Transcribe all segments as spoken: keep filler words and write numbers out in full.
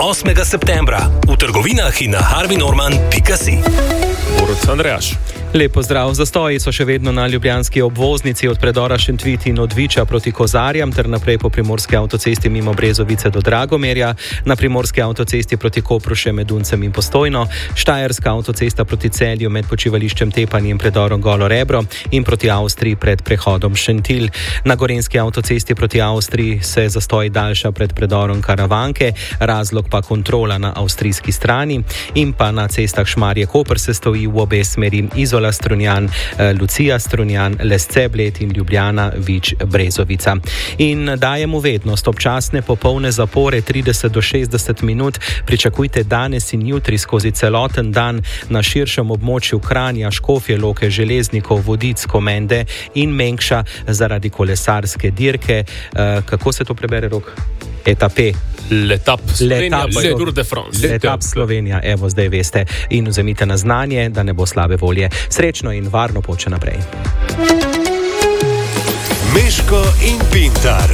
osmega septembra v trgovinah in na harvey norman pika si. Borut Andrejaš. Lep pozdrav. Zastoji so še vedno na ljubljanski obvoznici od predora Šentvit in od Viča proti Kozarjam ter naprej po primorski avtocesti mimo Brezovice do Dragomerja, na primorski avtocesti proti Kopru še med Duncem in Postojno, štajerska avtocesta proti Celju med počivališčem Tepanje in predorom Golo Rebro in proti Avstriji pred prehodom Šentilj. Na gorenski avtocesti proti Avstriji se zastoj daljša pred predorom Karavanke, razlog pa kontrola na avstrijski strani, in pa na cestah Šmarje-Koper se stoji v obe smeri Izola Strunjan, Lucija Strunjan, Lesce Bled in Ljubljana Vič Brezovica. In dajemo vednost občasne popolne zapore trideset do šestdeset minut. Pričakujte danes in jutri skozi celoten dan na širšem območju Kranja, Škofje Loke, Železnikov, Vodic, Komende in Mengša zaradi kolesarske dirke. Kako se to prebere, Rok? Etape. Letap Slovenija, Letap, Le Tour de France. Letap Slovenija, evo, zdaj veste. In vzemite na znanje, da ne bo slabe volje. Srečno in varno pot še naprej. Meško in Pintar.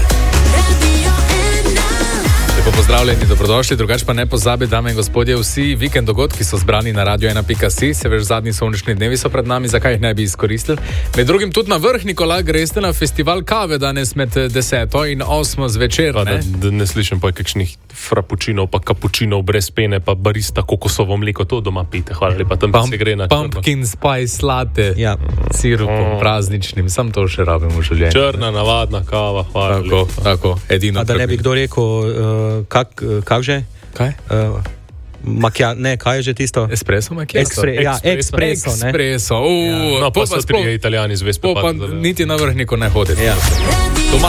Lepo pozdravljeni, dobrodošli, drugače pa ne pozabi, dame in gospodje, vsi vikend dogodki so zbrani na radio ena pika si, se veš, zadnji sončni dnevi so pred nami, zakaj jih ne bi izkoristili. Med drugim tudi na vrh, Nikola, greste na festival kave danes med deseto in osmo zvečer, ne? Da, da ne slišim pa kakšnih frappučinov, pa kapučinov brez pene, pa barista kokosovo mleko, to doma pite, hvala lepa, tam Pump, se gre na pumpkin spice latte, Ja. sirupom, prazničnim, sam to še rabim v življenju. črna, navadna kava, hvala Tako, lepa. tako, edino. A da ne bi kdo rekel, uh, kak, kak že? Kaj? Uh, makja, ne, kaj je že tisto? Espresso macchiato? Ekspre, ja, ekspreso, ne? Espresso, uuu, No, pa so trije Italijani z Vespe. pa niti na vrh niko ne hodite. Ja. Doma